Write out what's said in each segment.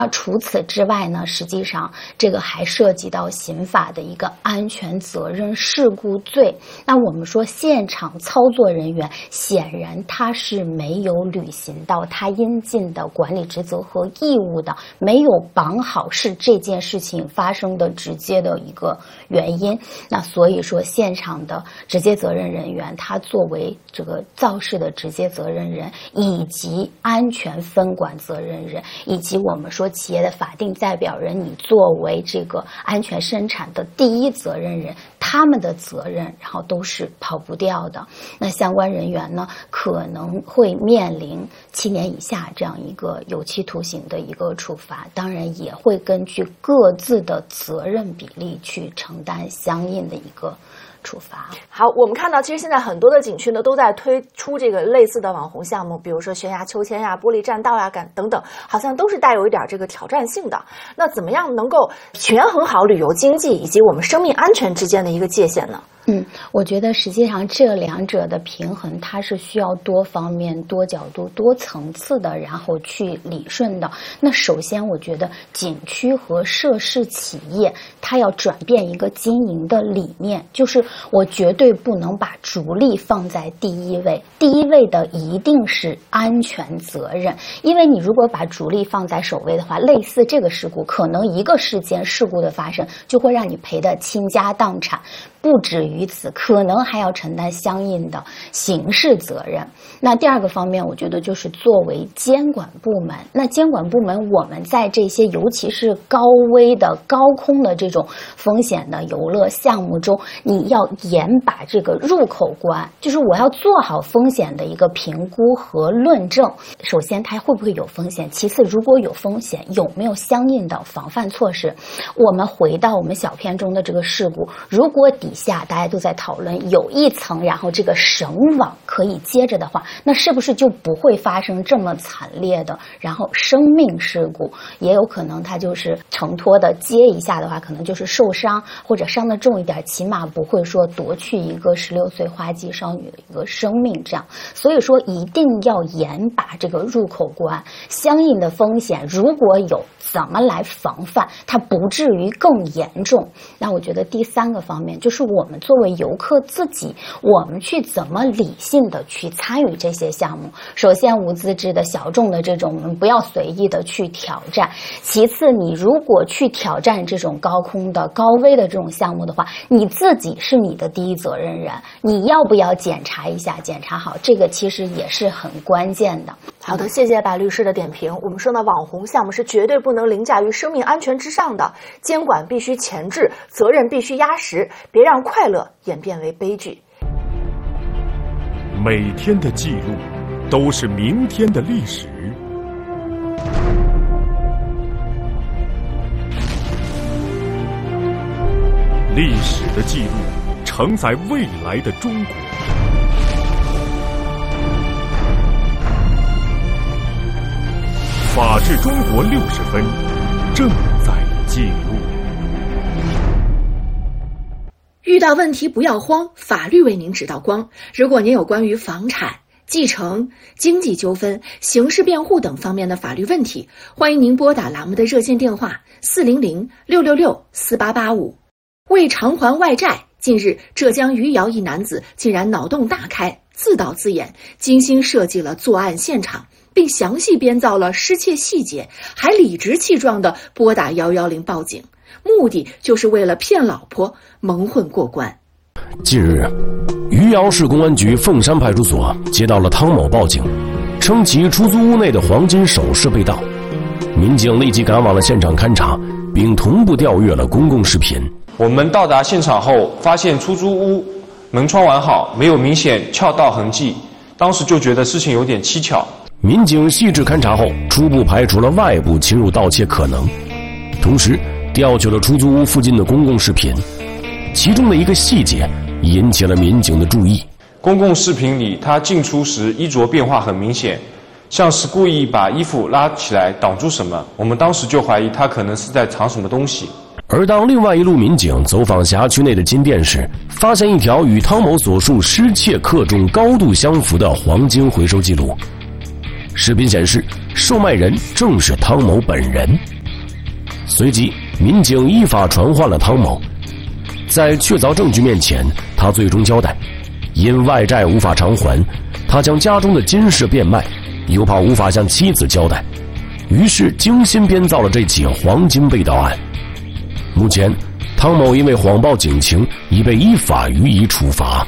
除此之外呢，实际上这个还涉及到刑法的一个安全责任事故罪。那我们说现场操作人员显然他是没有履行到他应尽的管理职责和义务的，没有绑好是这件事情发生的直接的一个原因。那所以说现场的直接责任人员，他作为这个肇事的直接责任人，以及安全分管责任人，以及我们说企业的法定代表人，你作为这个安全生产的第一责任人，他们的责任然后都是跑不掉的。那相关人员呢，可能会面临7年以下这样一个有期徒刑的一个处罚，当然也会根据各自的责任比例去承担相应的一个处罚。 好，我们看到其实现在很多的景区呢都在推出这个类似的网红项目，比如说悬崖秋千呀、玻璃栈道呀等等，好像都是带有一点这个挑战性的。那怎么样能够权衡好旅游经济以及我们生命安全之间的一个界限呢？ 我觉得实际上这两者的平衡，它是需要多方面、多角度、多层次的，然后去理顺的。那首先，我觉得景区和涉事企业，它要转变一个经营的理念，就是我绝对不能把逐利放在第一位，第一位的一定是安全责任。因为你如果把逐利放在首位的话，类似这个事故，可能一个事故的发生，就会让你赔得倾家荡产。不止于此，可能还要承担相应的刑事责任。那第二个方面，我觉得就是作为监管部门，那监管部门我们在这些尤其是高危的、高空的这种风险的游乐项目中，你要严把这个入口关，就是我要做好风险的一个评估和论证。首先，它会不会有风险？其次，如果有风险，有没有相应的防范措施？我们回到我们小片中的这个事故，如果底下大家都在讨论有一层，然后这个绳网可以接着的话，那是不是就不会发生这么惨烈的然后生命事故？也有可能它就是承托的接一下的话，可能就是受伤或者伤得重一点，起码不会说夺去一个16岁花季少女的一个生命这样。所以说一定要严把这个入口关，相应的风险如果有怎么来防范，它不至于更严重。那我觉得第三个方面就是我们作为游客自己，我们去怎么理性的去参与这些项目。首先无资质的小众的这种，我们不要随意的去挑战。其次，你如果去挑战这种高空的高危的这种项目的话，你自己是你的第一责任人，你要不要检查一下，检查好，这个其实也是很关键的。 好的，谢谢白律师的点评。我们说呢，网红项目是绝对不能凌驾于生命安全之上的，监管必须前置，责任必须压实，别让快乐演变为悲剧。 每天的记录都是明天的历史。历史的记录承载未来的中国。法治中国60分正在记录。 遇到问题不要慌，法律为您指道光。如果您有关于房产、继承、经济纠纷、刑事辩护等方面的法律问题，欢迎您拨打栏目的热线电话400-666-4885。为偿还外债，近日浙江余姚一男子竟然脑洞大开，自导自演，精心设计了作案现场，并详细编造了失窃细节，还理直气壮地拨打110报警，目的就是为了骗老婆蒙混过关。 近日，余姚市公安局凤山派出所接到了汤某报警，称其出租屋内的黄金首饰被盗。民警立即赶往了现场勘查，并同步调阅了公共视频。 我们到达现场后，发现出租屋门窗完好，没有明显撬盗痕迹，当时就觉得事情有点蹊跷。 民警细致勘查后，初步排除了外部侵入盗窃可能，同时调取了出租屋附近的公共视频，其中的一个细节引起了民警的注意。 公共视频里，他进出时衣着变化很明显，像是故意把衣服拉起来挡住什么，我们当时就怀疑他可能是在藏什么东西。 而当另外一路民警走访辖区内的金店时，发现一条与汤某所述失窃克重高度相符的黄金回收记录。视频显示，售卖人正是汤某本人。 随即，民警依法传唤了汤某。在确凿证据面前，他最终交代，因外债无法偿还，他将家中的金饰变卖，又怕无法向妻子交代，于是精心编造了这起黄金被盗案。目前，汤某因为谎报警情，已被依法予以处罚。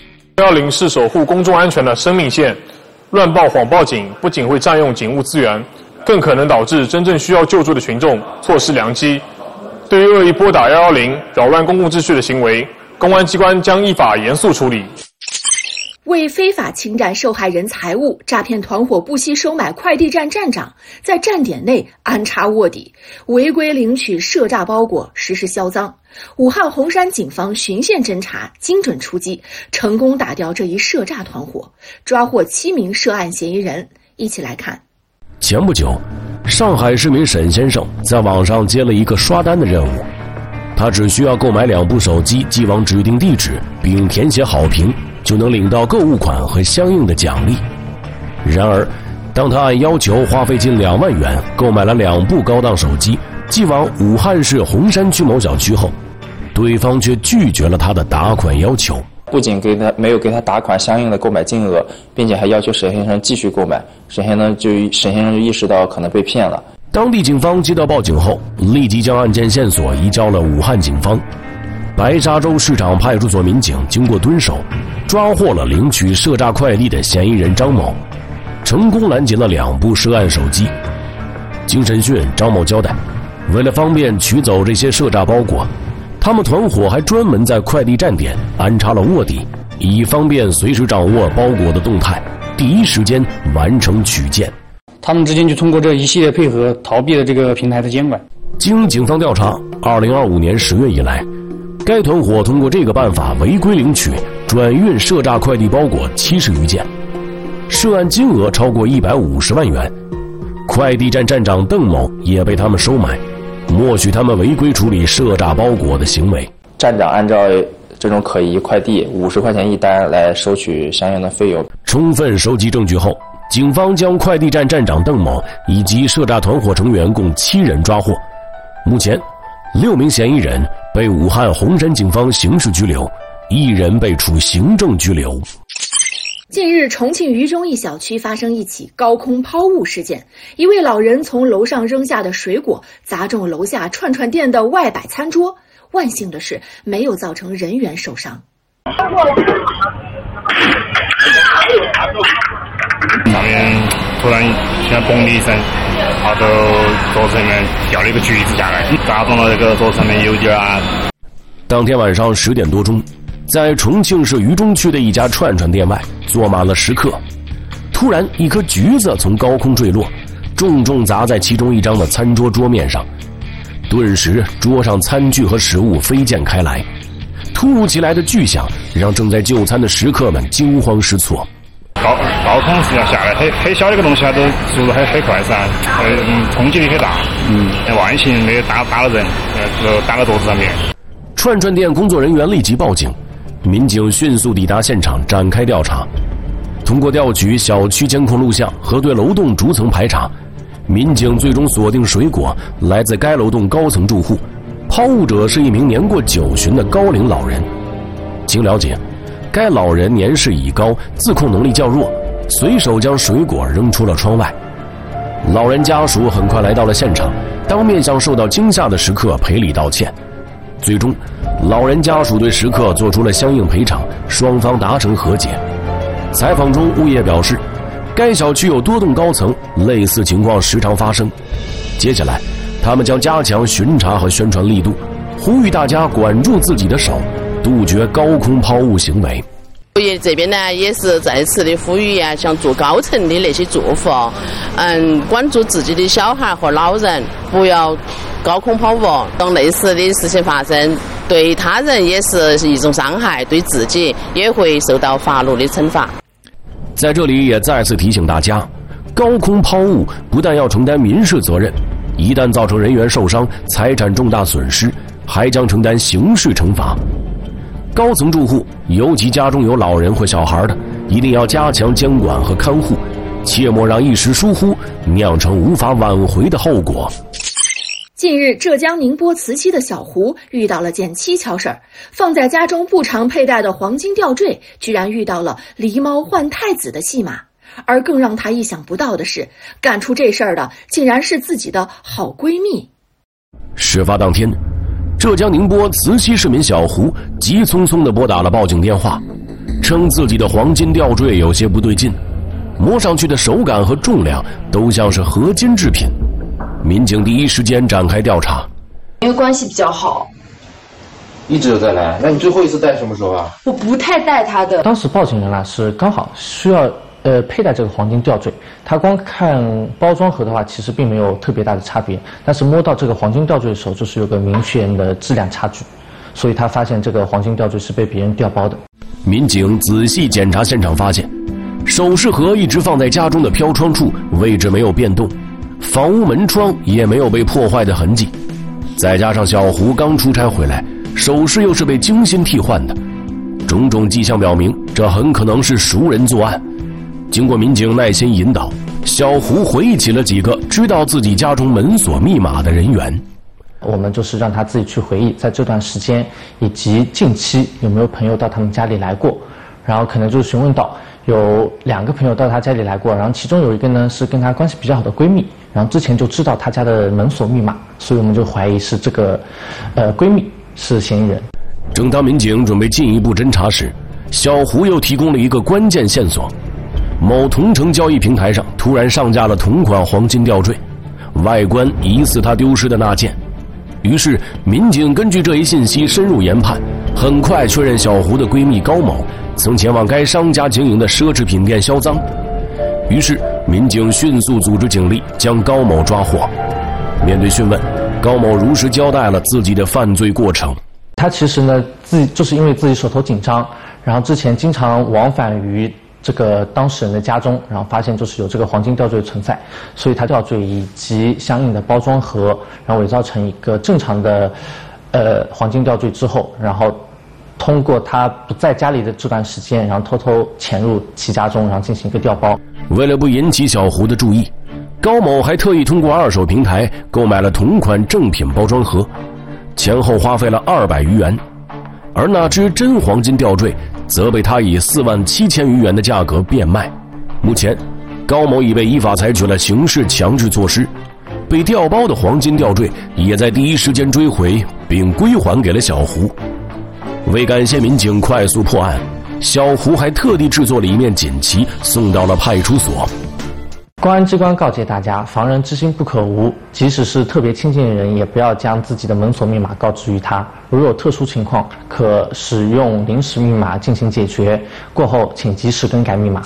110是守护公众安全的生命线，乱报谎报警不仅会占用警务资源，更可能导致真正需要救助的群众错失良机。对于恶意拨打110、扰乱公共秩序的行为，公安机关将依法严肃处理。 为非法侵占受害人财物，诈骗团伙不惜收买快递站站长，在站点内安插卧底，违规领取赊诈包裹，实施销赃。武汉洪山警方循线侦查，精准出击，成功打掉这一赊诈团伙，抓获7名涉案嫌疑人。一起来看。 前不久，上海市民沈先生在网上接了一个刷单的任务，他只需要购买2部手机，寄往指定地址，并填写好评，就能领到购物款和相应的奖励。然而，当他按要求花费近2万元购买了2部高档手机，寄往武汉市洪山区某小区后，对方却拒绝了他的打款要求。 不仅没有给他打款相应的购买金额，并且还要求沈先生继续购买。沈先生就意识到可能被骗了。 当地警方接到报警后，立即将案件线索移交了武汉警方。白沙洲市场派出所民警经过蹲守，抓获了领取赊诈快递的嫌疑人张某，成功拦截了2部涉案手机。经审讯，张某交代，为了方便取走这些赊诈包裹，他们团伙还专门在快递站点安插了卧底，以方便随时掌握包裹的动态，第一时间完成取件。 他们之间就通过这一系列配合，逃避了这个平台的监管。 经警方调查，2025年10月以来，该团伙通过这个办法违规领取、转运赊诈快递包裹70余件，涉案金额超过150万元。快递站站长邓某也被他们收买，默许他们违规处理赊诈包裹的行为。 站长按照这种可疑快递50块钱一单来收取相应的费用。 充分收集证据后，警方将快递站站长邓某以及赊诈团伙成员共7人抓获。目前，6名嫌疑人被武汉洪山警方刑事拘留，1人被处行政拘留。 近日，重庆渝中一小区发生一起高空抛物事件，一位老人从楼上扔下的水果砸中楼下串串店的外摆餐桌，万幸的是没有造成人员受伤。 上面突然像嘣的一声，然后桌子里面掉了一个橘子下来，砸中了这个桌子上面有点啊。 当天晚上10点多钟，在重庆市渝中区的一家串串店外坐满了食客，突然一颗橘子从高空坠落，重重砸在其中一张的餐桌桌面上，顿时桌上餐具和食物飞溅开来。突如其来的巨响让正在就餐的食客们惊慌失措。 高空是要下来，很小的一个东西，它都速度很快噻，冲击力很大，万幸没有打了人，打到桌子上面。 串串店工作人员立即报警，民警迅速抵达现场展开调查。通过调取小区监控录像和对楼栋逐层排查，民警最终锁定水果来自该楼栋高层住户，抛物者是一名年过90旬的高龄老人。经了解，该老人年事已高，自控能力较弱，随手将水果扔出了窗外。老人家属很快来到了现场，当面向受到惊吓的食客赔礼道歉。最终，老人家属对食客做出了相应赔偿，双方达成和解。采访中，物业表示，该小区有多栋高层，类似情况时常发生。接下来，他们将加强巡查和宣传力度，呼吁大家管住自己的手，杜绝高空抛物行为。 物业这边呢，也是再次的呼吁啊，像住高层的那些住户，管住自己的小孩和老人，不要高空抛物。当类似的事情发生，对他人也是一种伤害，对自己也会受到法律的惩罚。 在这里也再次提醒大家，高空抛物不但要承担民事责任，一旦造成人员受伤、财产重大损失，还将承担刑事惩罚。高层住户，尤其家中有老人或小孩的，一定要加强监管和看护，切莫让一时疏忽酿成无法挽回的后果。 近日，浙江宁波慈溪的小胡遇到了件蹊跷事儿，放在家中不常佩戴的黄金吊坠，居然遇到了狸猫换太子的戏码。而更让他意想不到的是，干出这事儿的竟然是自己的好闺蜜。 事发当天，浙江宁波慈溪市民小胡急匆匆地拨打了报警电话，称自己的黄金吊坠有些不对劲，摸上去的手感和重量都像是合金制品。民警第一时间展开调查。 因为关系比较好， 一直有在来。那你最后一次戴什么时候啊？ 我不太戴它的。 当时报警人呢是刚好需要佩戴这个黄金吊坠，他光看包装盒的话，其实并没有特别大的差别，但是摸到这个黄金吊坠的时候，就是有个明显的质量差距，所以他发现这个黄金吊坠是被别人调包的。 民警仔细检查现场，发现首饰盒一直放在家中的飘窗处，位置没有变动，房屋门窗也没有被破坏的痕迹，再加上小胡刚出差回来，首饰又是被精心替换的，种种迹象表明，这很可能是熟人作案。经过民警耐心引导，小胡回忆起了几个知道自己家中门锁密码的人员。 我们就是让他自己去回忆，在这段时间以及近期有没有朋友到他们家里来过，然后可能就是询问到有2个朋友到他家里来过，然后其中有一个呢是跟他关系比较好的闺蜜，然后之前就知道他家的门锁密码，所以我们就怀疑是这个闺蜜是嫌疑人。 正当民警准备进一步侦查时，小胡又提供了一个关键线索。某同城交易平台上突然上架了同款黄金吊坠，外观疑似他丢失的那件。于是民警根据这一信息深入研判，很快确认小胡的闺蜜高某曾前往该商家经营的奢侈品店销赃。于是民警迅速组织警力将高某抓获。面对讯问，高某如实交代了自己的犯罪过程。 他其实呢就是因为自己手头紧张，然后之前经常往返于这个当事人的家中，然后发现就是有这个黄金吊坠存在，所以他吊坠以及相应的包装盒，然后伪造成一个正常的黄金吊坠之后，然后通过他不在家里的这段时间，然后偷偷潜入其家中，然后进行一个调包。 为了不引起小胡的注意，高某还特意通过二手平台购买了同款正品包装盒，前后花费了200余元，而那只真黄金吊坠则被他以47000余元的价格变卖。目前高某已被依法采取了刑事强制措施，被调包的黄金吊坠也在第一时间追回并归还给了小胡。为感谢民警快速破案，小胡还特地制作了一面锦旗送到了派出所。 公安机关告诫大家，防人之心不可无，即使是特别亲近的人，也不要将自己的门锁密码告知于他。如有特殊情况，可使用临时密码进行解决，过后请及时更改密码。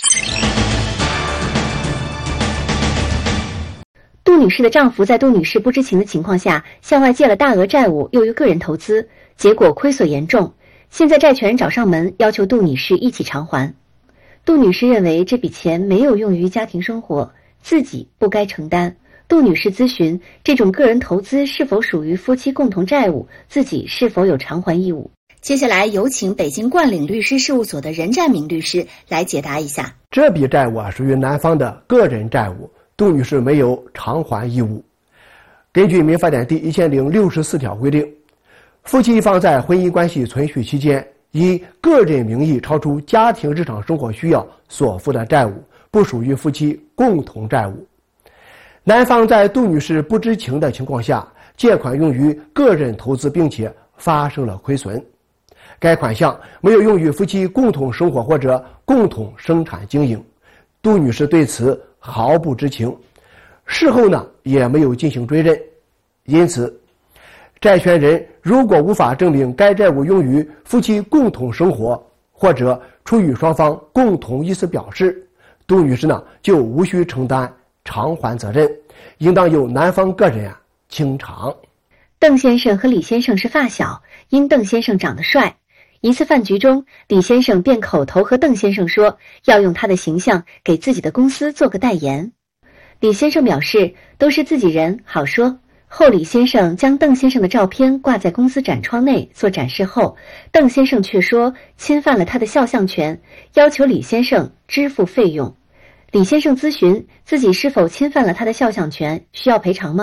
杜女士的丈夫在杜女士不知情的情况下向外借了大额债务，用于个人投资，结果亏损严重。现在债权人找上门，要求杜女士一起偿还。杜女士认为这笔钱没有用于家庭生活，自己不该承担。杜女士咨询这种个人投资是否属于夫妻共同债务，自己是否有偿还义务。接下来有请北京冠岭律师事务所的任占明律师来解答一下。 这笔债务属于男方的个人债务，杜女士没有偿还义务。根据民法典第1064条规定，夫妻一方在婚姻关系存续期间以个人名义超出家庭日常生活需要所负的债务，不属于夫妻共同债务。男方在杜女士不知情的情况下借款用于个人投资，并且发生了亏损，该款项没有用于夫妻共同生活或者共同生产经营，杜女士对此毫不知情，事后呢也没有进行追认。因此债权人如果无法证明该债务用于夫妻共同生活，或者出于双方共同意思表示，杜女士呢就无需承担偿还责任，应当由男方个人清偿。 邓先生和李先生是发小，因邓先生长得帅，一次饭局中，李先生便口头和邓先生说要用他的形象给自己的公司做个代言。李先生表示都是自己人，好说。后李先生将邓先生的照片挂在公司展窗内做展示后，邓先生却说侵犯了他的肖像权，要求李先生支付费用。李先生咨询自己是否侵犯了他的肖像权，需要赔偿吗？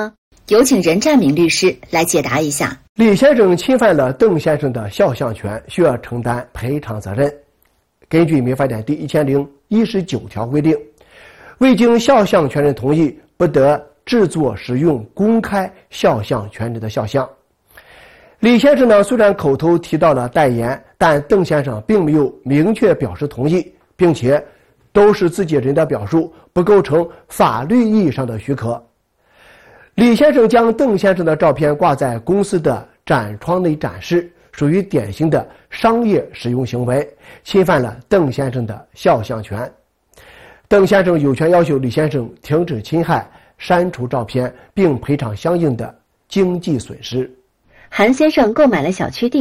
有请任占明律师来解答一下。 李先生侵犯了邓先生的肖像权，需要承担赔偿责任。根据民法典第1019条规定，未经肖像权人同意，不得制作、使用、公开肖像权人的肖像。李先生呢，虽然口头提到了代言，但邓先生并没有明确表示同意，并且都是自己人的表述，不构成法律意义上的许可。李先生将邓先生的照片挂在公司的展窗内展示，属于典型的商业使用行为，侵犯了邓先生的肖像权。邓先生有权要求李先生停止侵害、删除照片，并赔偿相应的经济损失。 韩先生购买了小区地。